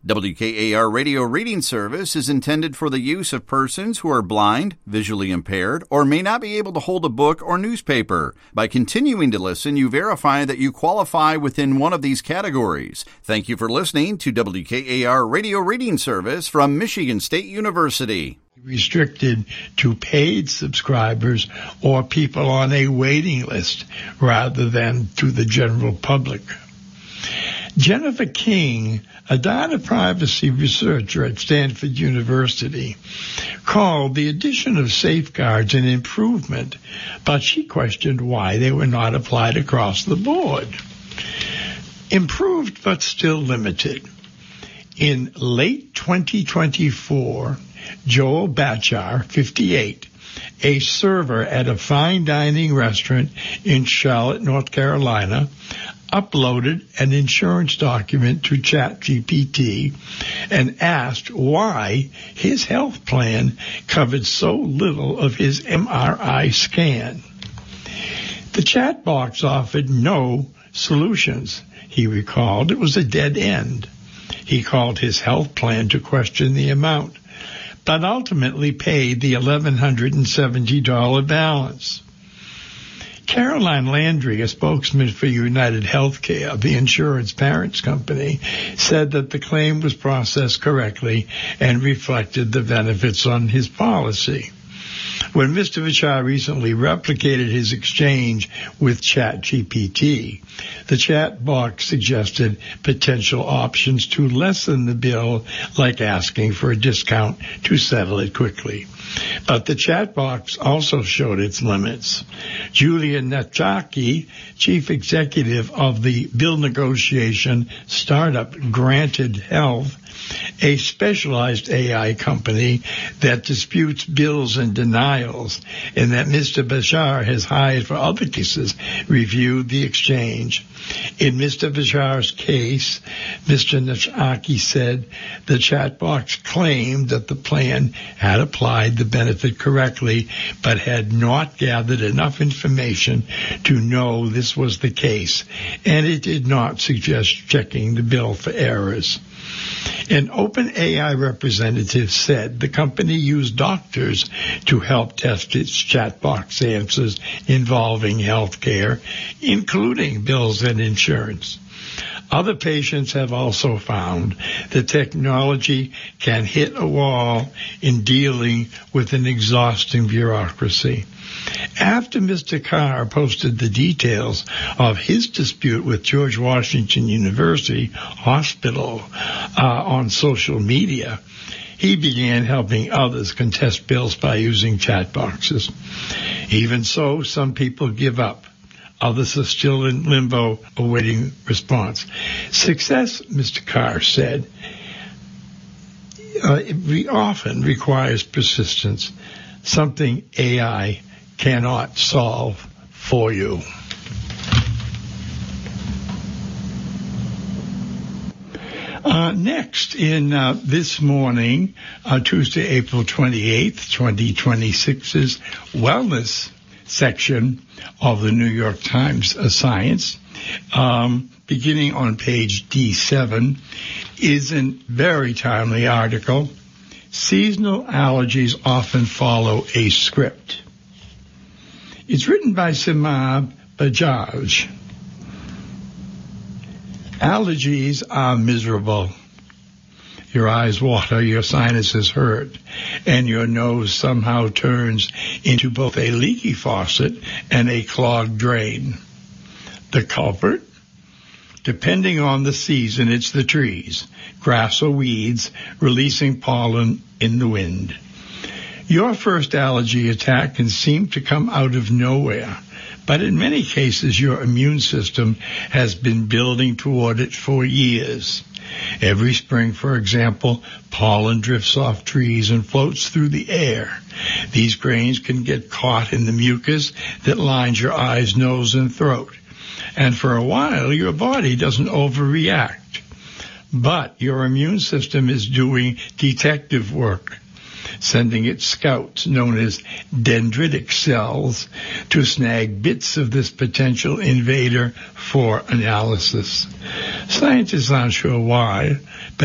WKAR Radio Reading Service is intended for the use of persons who are blind, visually impaired, or may not be able to hold a book or newspaper. By continuing to listen, you verify that you qualify within one of these categories. Thank you for listening to WKAR Radio Reading Service from Michigan State University. Restricted to paid subscribers or people on a waiting list rather than to the general public. Jennifer King, a data privacy researcher at Stanford University, called the addition of safeguards an improvement, but she questioned why they were not applied across the board. Improved but still limited. In late 2024, Joel Bachar, 58, a server at a fine dining restaurant in Charlotte, North Carolina, uploaded an insurance document to ChatGPT and asked why his health plan covered so little of his MRI scan. The chat box offered no solutions, he recalled. It was a dead end. He called his health plan to question the amount, but ultimately paid the $1,170 balance. Caroline Landry, a spokesman for United Healthcare, the insurance parent company, said that the claim was processed correctly and reflected the benefits on his policy. When Mr. Bachar recently replicated his exchange with ChatGPT, the chat box suggested potential options to lessen the bill, like asking for a discount to settle it quickly. But the chat box also showed its limits. Julia Netchaki, chief executive of the bill negotiation startup Granted Health, a specialized AI company that disputes bills and denials, and that Mr. Bachar has hired for other cases, reviewed the exchange. In Mr. Bachar's case, Mr. Netchaki said the chat box claimed that the plan had applied the benefit correctly, but had not gathered enough information to know this was the case, and it did not suggest checking the bill for errors. An OpenAI representative said the company used doctors to help test its chat box answers involving healthcare, including bills and insurance. Other patients have also found that technology can hit a wall in dealing with an exhausting bureaucracy. After Mr. Carr posted the details of his dispute with George Washington University Hospital on social media, he began helping others contest bills by using chat boxes. Even so, some people give up. Others are still in limbo, awaiting response. Success, Mr. Carr said, it often requires persistence, something AI cannot solve for you. Next, in this morning, Tuesday, April 28th, 2026's Wellness section of the New York Times Science, beginning on page D7, is a very timely article. Seasonal allergies often follow a script. It's written by Simab Bajaj. Allergies are miserable. Your eyes water, your sinuses hurt, and your nose somehow turns into both a leaky faucet and a clogged drain. The culprit? Depending on the season, it's the trees, grass or weeds, releasing pollen in the wind. Your first allergy attack can seem to come out of nowhere, but in many cases your immune system has been building toward it for years. Every spring, for example, pollen drifts off trees and floats through the air. These grains can get caught in the mucus that lines your eyes, nose, and throat. And for a while, your body doesn't overreact. But your immune system is doing detective work, sending its scouts, known as dendritic cells, to snag bits of this potential invader for analysis. Scientists aren't sure why, but